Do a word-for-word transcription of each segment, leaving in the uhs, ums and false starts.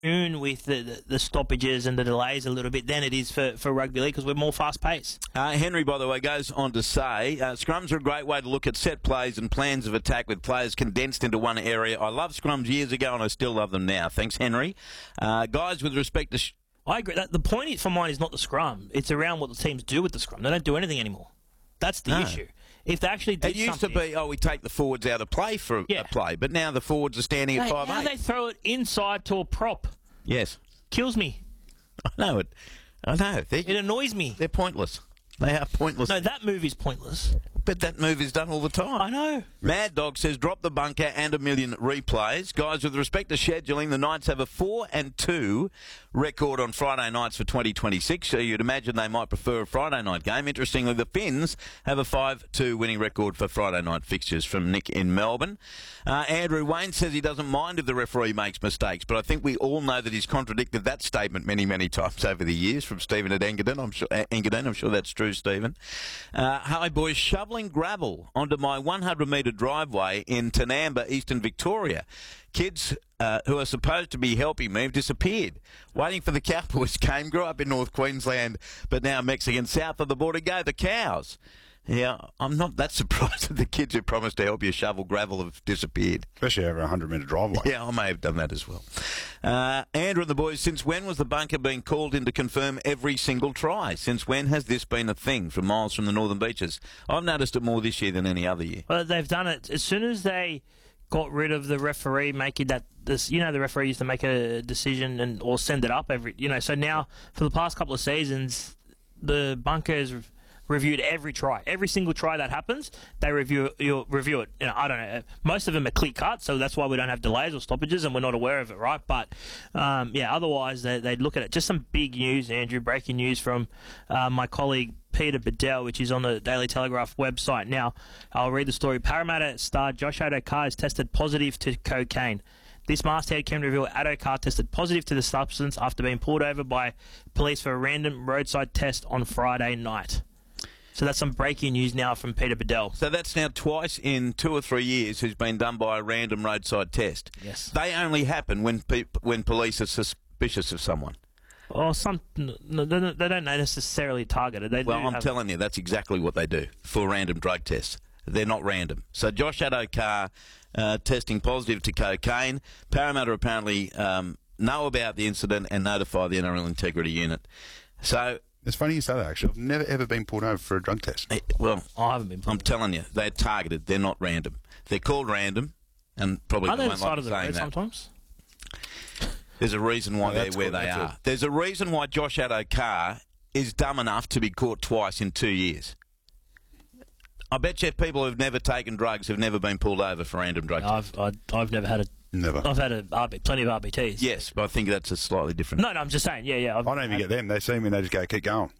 tune with the, the, the stoppages and the delays a little bit than it is for, for rugby league because we're more fast-paced. Uh, Henry, by the way, goes on to say, uh, scrums are a great way to look at set plays and plans of attack with players condensed into one area. I loved scrums years ago and I still love them now. Thanks, Henry. Uh, guys, with respect to... Sh- I agree. That, the point for mine is not the scrum. It's around what the teams do with the scrum. They don't do anything anymore. That's the No. issue. If they actually did It used something, to be, oh, we take the forwards out of play for Yeah. a play, but now the forwards are standing at Hey, five now eight. they throw it inside to a prop. Yes. Kills me. I know it. I know. They're, It annoys me. they're pointless. They are pointless. No, that move is pointless. But that move is done all the time. I know. Mad Dog says, drop the bunker and a million replays. Guys, with respect to scheduling, the Knights have a four and two record on Friday nights for twenty twenty-six, so you'd imagine they might prefer a Friday night game. Interestingly, the Finns have a five two winning record for Friday night fixtures, from Nick in Melbourne. Uh, Andrew Wayne says he doesn't mind if the referee makes mistakes, but I think we all know that he's contradicted that statement many, many times over the years. From Stephen at Engadine, I'm sure, uh, Engadine, I'm sure that's true, Stephen. Uh, hi, boys. Shoveling gravel onto my one hundred metre driveway in Tanamba, Eastern Victoria. Kids uh, who are supposed to be helping me have disappeared. Waiting for the Cowboys game. Grew up in North Queensland, but now Mexican, south of the border. Go the Cows. Yeah, I'm not that surprised that the kids who promised to help you shovel gravel have disappeared. Especially over a hundred metre driveway. Yeah, I may have done that as well. Uh, Andrew and the boys, since when was the bunker being called in to confirm every single try? Since when has this been a thing? From Miles from the Northern Beaches. I've noticed it more this year than any other year. Well, they've done it as soon as they got rid of the referee making that this. You know, the referee used to make a decision and or send it up every. You know, so now for the past couple of seasons, the bunker has reviewed every try, every single try that happens. They review you review it. You know, I don't know. Most of them are clear cut, so that's why we don't have delays or stoppages, and we're not aware of it, right? But um, yeah, otherwise they, they'd look at it. Just some big news, Andrew. Breaking news from uh, my colleague Peter Bedell, which is on the Daily Telegraph website. Now, I'll read the story. Parramatta star Josh Addo-Carr has tested positive to cocaine. This masthead can reveal Addo-Carr tested positive to the substance after being pulled over by police for a random roadside test on Friday night. So that's some breaking news now from Peter Bedell. So that's now twice in two or three years who's been done by a random roadside test. Yes. They only happen when pe- when police are suspicious of someone. Or some, no, they don't they don't necessarily target it. They Well, do I'm have, telling you, that's exactly what they do for random drug tests. They're not random. So Josh Addo-Carr uh, testing positive to cocaine. Parramatta apparently um, know about the incident and notify the N R L Integrity Unit. So... It's funny you say that, actually. I've never, ever been pulled over for a drug test. eh, Well, I haven't been. I'm telling you, they're targeted. They're not random. They're called random, and probably Are they won't the side like of the saying road that. sometimes? There's a reason why No, they're that's where good, they that's are. good. There's a reason why Josh Addo-Carr is dumb enough to be caught twice in two years. I bet you people who've never taken drugs have never been pulled over for random drug tests. I've I, I've never had a. Never. I've had a R B, plenty of R B Ts. Yes, but I think that's a slightly different. No, no, I'm just saying. Yeah, yeah. I've, I don't even get them. They see me and they just go, keep going.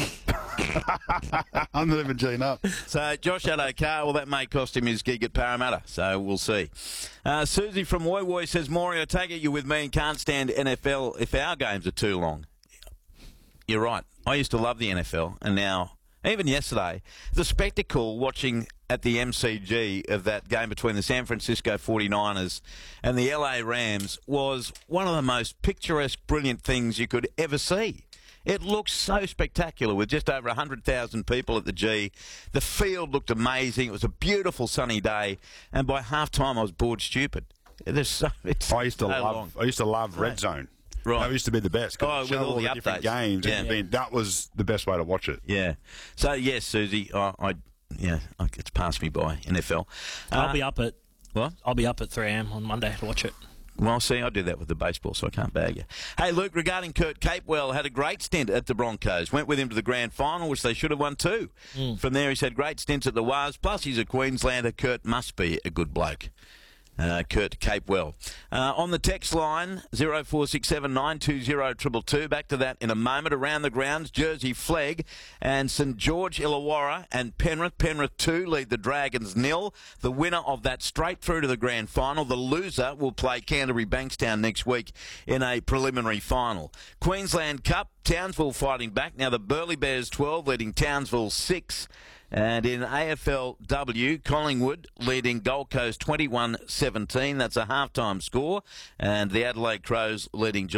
I'm not even G'ing up. So Josh Addo-Carr, well, that may cost him his gig at Parramatta, so we'll see. Uh, Susie from Woy Woy says, Maury, I take it you're with me and can't stand N F L if our games are too long. You're right. I used to love the N F L, and now, even yesterday, the spectacle watching at the M C G of that game between the San Francisco forty-niners and the L A Rams was one of the most picturesque, brilliant things you could ever see. It looked so spectacular with just over one hundred thousand people at the G. The field looked amazing. It was a beautiful sunny day, and by half-time I was bored stupid. There's so, it's I used to so love. long. I used to love Red Zone. Right. That used to be the best. 'cause Oh, it with showed all the different updates. games. Yeah. And then that was the best way to watch it. Yeah. So, yes, Susie, I, I yeah, I- it's passed me by, N F L. I'll Uh, be up at. What? I'll be up at three a m on Monday to watch it. Well, see, I do that with the baseball, so I can't bag you. Hey, Luke, regarding Kurt Capewell, had a great stint at the Broncos. Went with him to the grand final, which they should have won too. Mm. From there, he's had great stints at the Waz. Plus, he's a Queenslander. Kurt must be a good bloke. Uh, Kurt Capewell. Uh, on the text line, zero four six seven nine two zero two two two. Back to that in a moment. Around the grounds, Jersey Flegg and St George Illawarra and Penrith. Penrith two lead the Dragons nil. The winner of that straight through to the grand final. The loser will play Canterbury Bankstown next week in a preliminary final. Queensland Cup, Townsville fighting back. Now the Burleigh Bears twelve leading Townsville six. And in A F L W, Collingwood leading Gold Coast twenty-one seventeen. That's a halftime score. And the Adelaide Crows leading